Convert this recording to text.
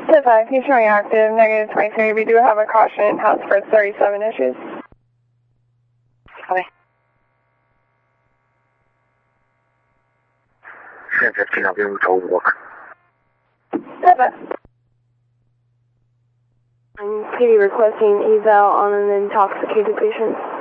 10-5, he's showing active, negative 23. We do have a caution house for 37 issues. Okay. 现在机场病人找我。 10-5. I'm PD requesting eval on an intoxicated patient.